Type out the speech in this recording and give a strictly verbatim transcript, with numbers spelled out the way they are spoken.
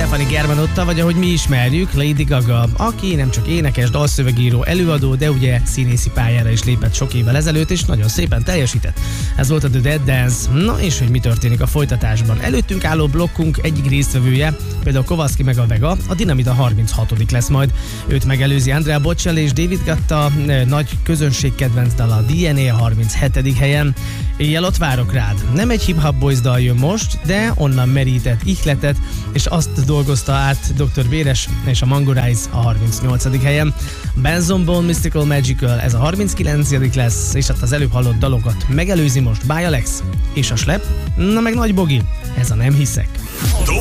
Stefani Germanotta, vagy ahogy mi ismerjük, Lady Gaga, aki nem csak énekes, dalszövegíró, előadó, de ugye színészi pályára is lépett sok évvel ezelőtt, és nagyon szépen teljesített. Ez volt a The Dead Dance. Na és hogy mi történik a folytatásban? Előttünk álló blokkunk egyik résztvevője, például Kovaszki meg a Vega, a Dinamita harminchatodik lesz majd. Őt megelőzi Andrea Bocelli és David Guetta, nagy közönség kedvenc dal a dé en á a harminchetedik helyen. Éjjel ott várok rád. Nem egy hip-hop boys dal jön most, de onnan merített ihletet, és azt dolgozta át doktor Béres és a Mango Rise a harmincnyolcadik helyen. Benson Boone Mystical Magical, ez a harminckilencedik lesz, és hát az előbb hallott dalokat megelőzi most By Alex és a Slep, na meg Nagy Bogi, ez a Nem hiszek.